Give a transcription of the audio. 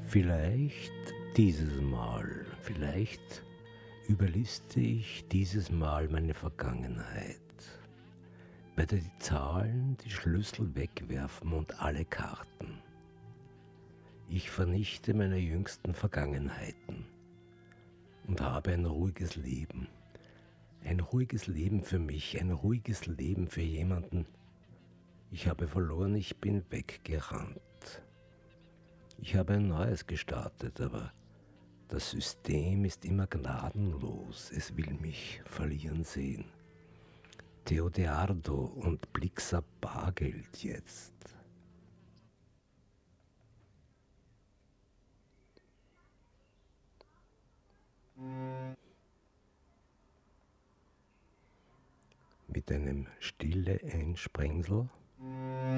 Vielleicht dieses Mal, vielleicht überliste ich dieses Mal meine Vergangenheit, werde die Zahlen, die Schlüssel wegwerfen und alle Karten. Ich vernichte meine jüngsten Vergangenheiten und habe ein ruhiges Leben. Ein ruhiges Leben für mich, ein ruhiges Leben für jemanden. Ich habe verloren, ich bin weggerannt. Ich habe ein neues gestartet, aber das System ist immer gnadenlos. Es will mich verlieren sehen. Theodeardo und Blixa Bargeld jetzt. Mit einem Stille-Einsprengsel